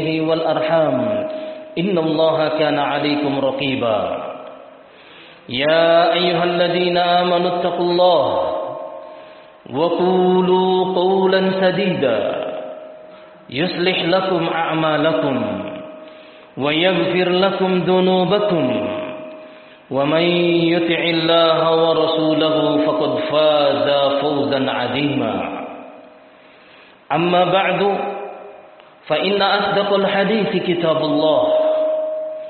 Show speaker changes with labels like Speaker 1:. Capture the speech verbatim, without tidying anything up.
Speaker 1: والأرحام إن الله كان عليكم رقيبا يا أيها الذين آمنوا اتقوا الله وقولوا قولا سديدا يصلح لكم أعمالكم ويغفر لكم ذنوبكم ومن يطع الله ورسوله فقد فاز فوزا عظيما أما بعد فإن أصدق الحديث كتاب الله